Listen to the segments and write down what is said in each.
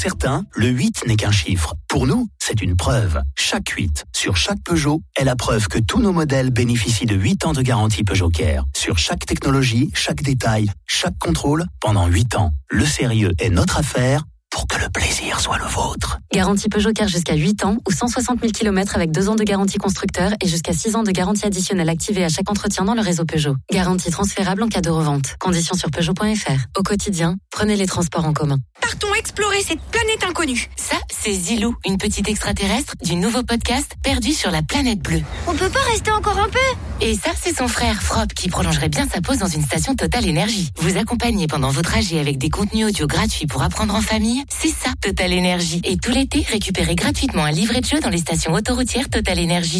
certains, le 8 n'est qu'un chiffre. Pour nous, c'est une preuve. Chaque 8, sur chaque Peugeot, est la preuve que tous nos modèles bénéficient de 8 ans de garantie Peugeot Care. Sur chaque technologie, chaque détail, chaque contrôle, pendant 8 ans. Le sérieux est notre affaire, pour que le plaisir soit le vôtre. Garantie Peugeot Care jusqu'à 8 ans ou 160 000 km avec 2 ans de garantie constructeur et jusqu'à 6 ans de garantie additionnelle activée à chaque entretien dans le réseau Peugeot. Garantie transférable en cas de revente. Conditions sur Peugeot.fr. Au quotidien, prenez les transports en commun. Partons explorer cette planète inconnue. Ça, c'est Zilou, une petite extraterrestre du nouveau podcast Perdu sur la planète bleue. On peut pas rester encore un peu? Et ça, c'est son frère Frop qui prolongerait bien sa pause dans une station Total Énergie. Vous accompagnez pendant vos trajets avec des contenus audio gratuits pour apprendre en famille. C'est ça, Total Énergie. Et tout l'été, récupérez gratuitement un livret de jeu dans les stations autoroutières Total Énergie.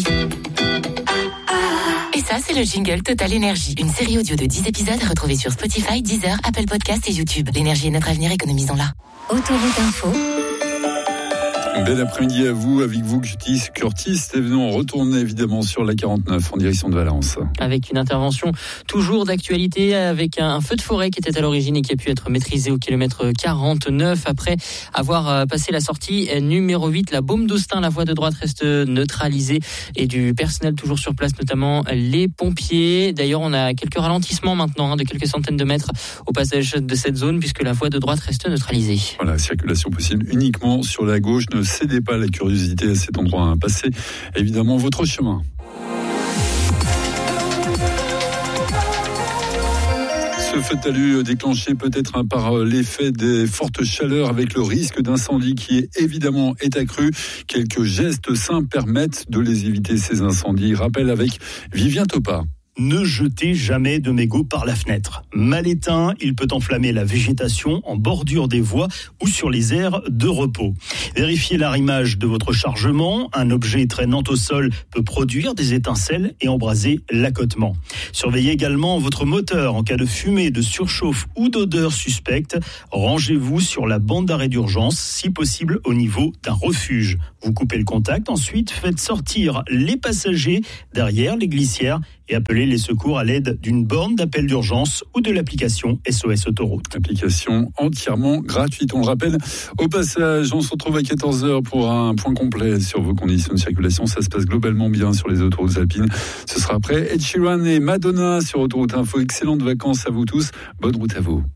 Et ça, c'est le jingle Total Énergie. Une série audio de 10 épisodes à retrouver sur Spotify, Deezer, Apple Podcasts et YouTube. L'énergie est notre avenir, économisons-la. Autoroute Info. Bel après-midi à vous, avec vous Curtis, et venons retourner évidemment sur la 49 en direction de Valence. Avec une intervention toujours d'actualité, avec un feu de forêt qui était à l'origine et qui a pu être maîtrisé au kilomètre 49 après avoir passé la sortie numéro 8. La Baume d'Austin, la voie de droite reste neutralisée et du personnel toujours sur place, notamment les pompiers. D'ailleurs, on a quelques ralentissements maintenant de quelques centaines de mètres au passage de cette zone puisque la voie de droite reste neutralisée. Voilà, circulation possible uniquement sur la gauche. Ne cédez pas à la curiosité à cet endroit, hein. Passez évidemment votre chemin. Ce feu de talus déclenché peut-être par l'effet des fortes chaleurs avec le risque d'incendie qui est accru. Quelques gestes simples permettent de les éviter, ces incendies. Rappel avec Vivien Topa. Ne jetez jamais de mégots par la fenêtre. Mal éteint, il peut enflammer la végétation en bordure des voies ou sur les aires de repos. Vérifiez l'arrimage de votre chargement. Un objet traînant au sol peut produire des étincelles et embraser l'accotement. Surveillez également votre moteur en cas de fumée, de surchauffe ou d'odeur suspecte. Rangez-vous sur la bande d'arrêt d'urgence, si possible au niveau d'un refuge. Vous coupez le contact, ensuite faites sortir les passagers derrière les glissières et appelez les secours à l'aide d'une borne d'appel d'urgence ou de l'application SOS Autoroute. Application entièrement gratuite, on le rappelle. Au passage, on se retrouve à 14h pour un point complet sur vos conditions de circulation. Ça se passe globalement bien sur les autoroutes alpines. Ce sera après Ed Sheeran et Madonna sur Autoroute Info. Excellentes vacances à vous tous. Bonne route à vous.